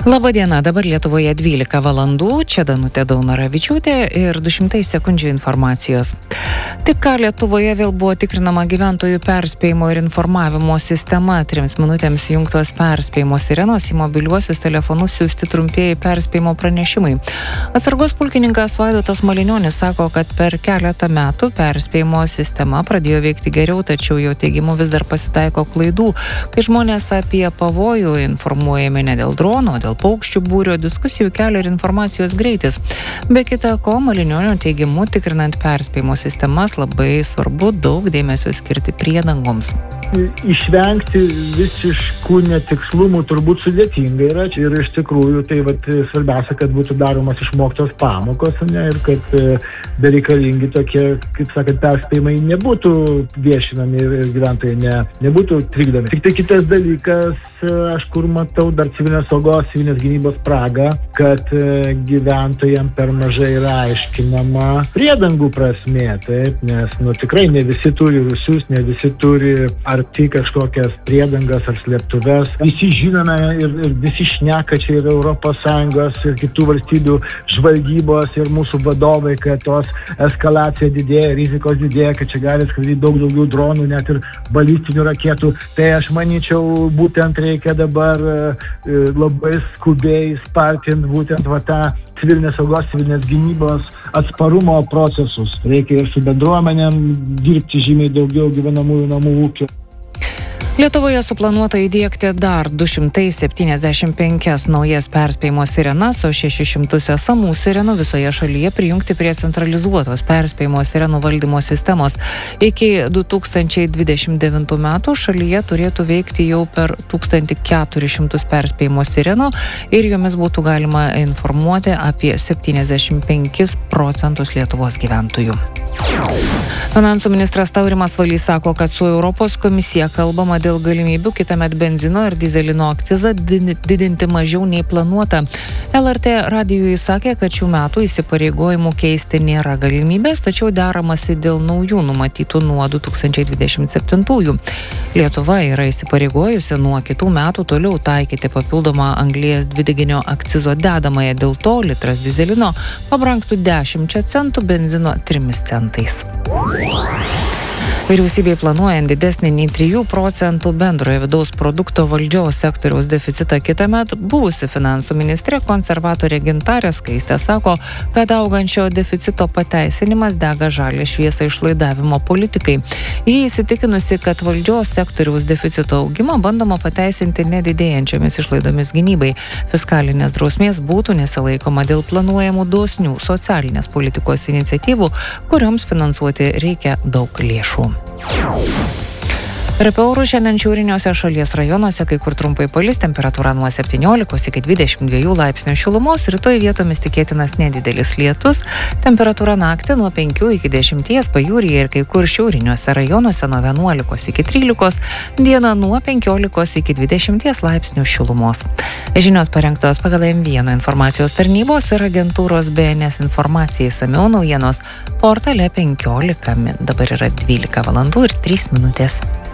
Labadiena, dabar Lietuvoje 12 valandų, čia Danutė Daunoravičiūtė ir 200 sekundžių informacijos. Tik ką Lietuvoje vėl buvo tikrinama gyventojų perspėjimo ir informavimo sistema. 3 minutėms jungtos perspėjimo sirenos, į mobiliuosius telefonus siųsti trumpieji perspėjimo pranešimai. Atsargos pulkininkas Vaidotas Malinionis sako, kad per keletą metų perspėjimo sistema pradėjo veikti geriau, tačiau jo teigimu vis dar pasitaiko klaidų, kai žmonės apie pavojų informuojami ne dėl drono, dėl paukščių būrio, diskusijų kelio ir informacijos greitis. Be kita ko, Malinionio teigimu, tikrinant perspėjimo sistemas, labai svarbu daug dėmesio skirti priedangoms. Išvengti visiškų netikslumų turbūt sudėtinga yra ir iš tikrųjų tai svarbiausia, kad būtų daromas išmoktos pamokos, ir kad bereikalingi tokie, kaip sakant, perspėjimai nebūtų viešinami ir gyventojai nebūtų trikdomi. Tik tai kitas dalykas, aš kur matau dar civilinės saugos, civilinės gynybos spragą, kad gyventojams per mažai yra aiškinama priedangų prasmė, taip, nes tikrai ne visi turi rūsius, ne visi turi arti kažkokias priedangas ar slėptuves. Visi žinome ir visi šneka čia ir ES ir kitų valstybių žvalgybos ir mūsų vadovai, kad tos eskalacija didėja, rizikos didėja, kad čia gali skraidyti daug daugiau dronų, net ir balistinių raketų. Tai aš manyčiau, būtent reikia dabar labai skubiai spartinti būtent tą civilinės saugos, civilinės gynybos atsparumo procesus. Reikia ir su bendruomenėm dirbti žymiai daugiau gyvenamųjų namų ūkių. Lietuvoje suplanuota įdiegti dar 275 naujas perspėjimo sirenas, o 600 esamų sirenų visoje šalyje prijungti prie centralizuotos perspėjimo sirenų valdymo sistemos. Iki 2029 metų šalyje turėtų veikti jau per 1400 perspėjimo sirenų ir jomis būtų galima informuoti apie 75% Lietuvos gyventojų. Finansų ministras Taurimas Valys sako, kad su Europos komisija kalbama dėl galimybių kitąmet benzino ir dizelino akcizą didinti mažiau nei planuota. LRT radijui sakė, kad šių metų įsipareigojimų keisti nėra galimybės, tačiau deramasi dėl naujų numatytų nuo 2027. Lietuva yra įsipareigojusi nuo kitų metų toliau taikyti papildomą anglies dvideginio akcizo dedamąją, dėl to litras dizelino pabrangtų 10 centų, benzino 3 centais. Vyriausybei planuojant didesnį nei 3 procentų bendrojo vidaus produkto valdžios sektoriaus deficitą kitąmet, buvusi finansų ministrė konservatorė Gintarė Skaistė sako, kad augančio deficito pateisinimas dega žalią šviesą išlaidavimo politikai. Ji įsitikinusi, kad valdžios sektoriaus deficito augimą bandoma pateisinti nedidėjančiomis išlaidomis gynybai. Fiskalinės drausmės būtų nesilaikoma dėl planuojamų dosnių socialinės politikos iniciatyvų, kurioms finansuoti reikia daug lėšų. Ir apie orus šiandien šiauriniuose šalies rajonuose, kai kur trumpai palis, temperatūra nuo 17 iki 22 laipsnių šilumos, rytoj vietomis tikėtinas nedidelis lietus, temperatūra naktį nuo 5 iki 10, pajūryje ir kai kur šiauriniuose rajonuose nuo 11 iki 13, dieną nuo 15 iki 20 laipsnių šilumos. Žinios parengtos pagal M1 informacijos tarnybos ir agentūros BNS informacijai, išsamiau naujienos portale 15 min. Dabar yra 12 valandų ir 3 minutės.